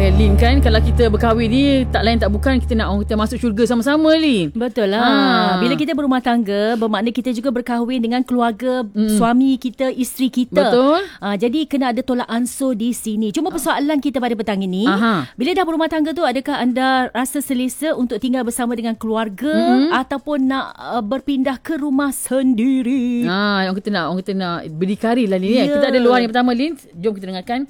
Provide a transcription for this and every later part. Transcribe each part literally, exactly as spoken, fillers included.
eh Lin kan. Kalau kita berkahwin ni tak lain tak bukan kita nak orang kita masuk syurga sama-sama Lin. Betul lah. Ha. Bila kita berumah tangga, bermakna kita juga berkahwin dengan keluarga mm. suami kita, isteri kita. Betul. Ha, jadi kena ada tolak ansur di sini. Cuma persoalan kita pada petang ini, Aha. bila dah berumah tangga tu, adakah anda rasa selesa untuk tinggal bersama dengan keluarga mm-hmm. ataupun nak uh, berpindah ke rumah sendiri? Ha, orang kita nak orang kita nak berdikari lah ni. Yeah. Kita ada luahan yang pertama Lin. Jom kita dengarkan.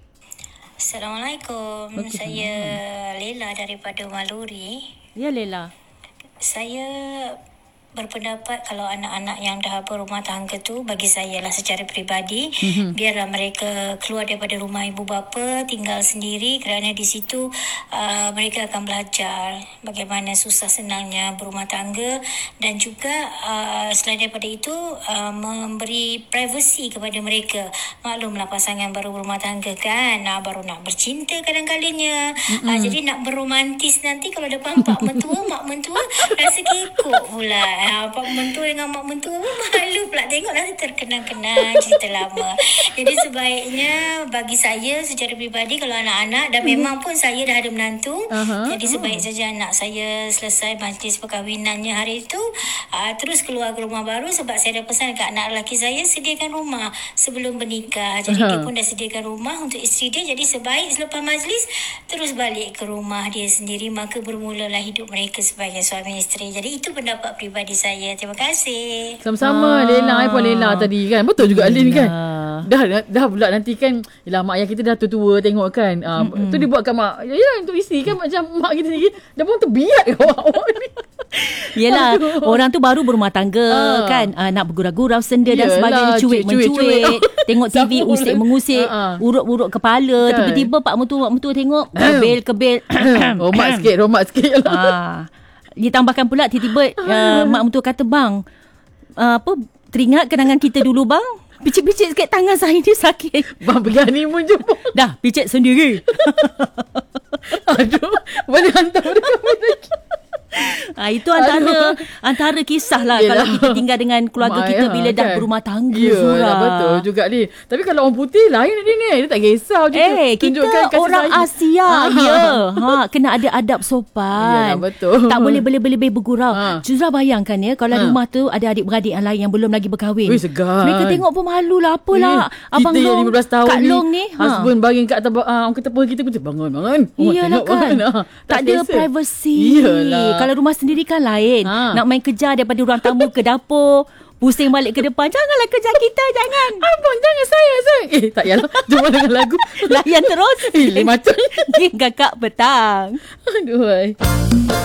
Assalamualaikum. Okay. Saya Lela daripada Maluri. Ya Lela. Saya berpendapat kalau anak-anak yang dah berumah tangga tu, bagi saya lah secara peribadi, mm-hmm. biarlah mereka keluar daripada rumah ibu bapa, tinggal sendiri, kerana di situ uh, mereka akan belajar bagaimana susah senangnya berumah tangga, dan juga uh, selain daripada itu uh, memberi privacy kepada mereka. Maklumlah pasangan baru berumah tangga kan, nah, baru nak bercinta kadang-kadangnya, mm-hmm. uh, jadi nak berromantis nanti kalau depan pak mentua, mak mentua rasa kekok pula. Pak mentua dengan mak mentua pun malu pula tengok, rasa terkenang-kenang cerita lama. Jadi sebaiknya bagi saya secara peribadi, kalau anak-anak, dan memang pun saya dah ada menantu, uh-huh. jadi sebaik saja anak saya selesai majlis perkahwinannya hari itu, uh, terus keluar ke rumah baru, sebab saya dah pesan ke anak lelaki saya sediakan rumah sebelum bernikah. Jadi uh-huh. dia pun dah sediakan rumah untuk isteri dia. Jadi sebaik selepas majlis terus balik ke rumah dia sendiri, maka bermulalah hidup mereka sebagai suami isteri. Jadi itu pendapat peribadi saya. Terima kasih. Sama-sama. ah. Lela pun Lela tadi kan. Betul juga Lin kan. Dah dah pula nanti kan, yelah mak ayah kita dah tua-tua tengok kan. Ah, mm-hmm. tu dia buat kat mak. Yalah untuk isteri kan macam mak kita sendiri dah pun terbiat kat awak ni. Yelah, orang tu baru berumah tangga ah. kan, ah, nak bergurau-gurau senda dan Yelah, sebagainya, cuit-mencuit, tengok T V usik-mengusik, ah. urut-urut kepala, kan. Tiba-tiba pak mentua, mak mentua tengok kebel-kebel. Romak sikit, romak sikit lah. Ah. Ditambahkan pula tiba-tiba uh, mak mentua kata, bang, uh, apa, teringat kenangan kita dulu bang, picit-picit sikit tangan saya ni sakit. Bang pergi honeymoon je. Dah, picit sendiri. Aduh, boleh hantar pada kami lagi. Ha, itu antara Aduh. antara kisah lah. Yelah. Kalau kita tinggal dengan keluarga Maya, kita bila kan? dah berumah tangga. Yalah, betul juga ni. Tapi kalau orang putih lain dia ni. Dia tak kisah. Eh, kita orang sayang. Asia. Ya. Ha, kena ada adab sopan. Yalah, betul. Tak boleh boleh-boleh bergurau. Ha. Zura bayangkan ya, kalau ha. rumah tu ada adik-beradik yang lain yang belum lagi berkahwin. Wih, segar. Mereka tengok pun malu lah. Apalah. Eh, Abang kita Long, yang lima belas tahun Kak ni. Long ni. Husband ha. baring kat atas uh, orang kata apa kita pun bangun, bangun. Oh, iyalah kan. Ha. Tak, tak ada privacy. Iyalah. Kalau rumah sendiri kan lain. Ha. Nak main kejar daripada ruang tamu ke dapur, pusing balik ke depan. Janganlah kejar kita, jangan. Abang, jangan saya, saya. Eh, tak yalah. Jom dengan lagu. Layan terus. Eh, macam. Kakak petang. Aduh.